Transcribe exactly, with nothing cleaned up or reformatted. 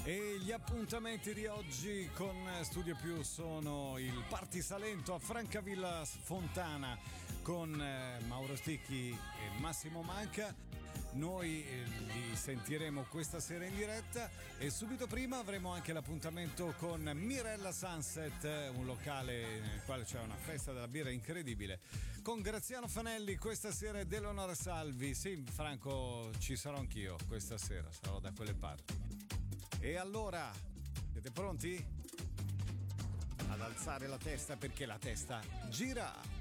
E gli appuntamenti di oggi con Studio Più sono il Party Salento a Francavilla Fontana con Mauro Sticchi e Massimo Manca. Noi li sentiremo questa sera in diretta e subito prima avremo anche l'appuntamento con Mirella Sunset, un locale nel quale c'è una festa della birra incredibile, con Graziano Fanelli questa sera ed Eleonora Salvi. Sì, Franco, ci sarò anch'io questa sera, sarò da quelle parti. E allora, siete pronti? Ad alzare la testa perché la testa gira!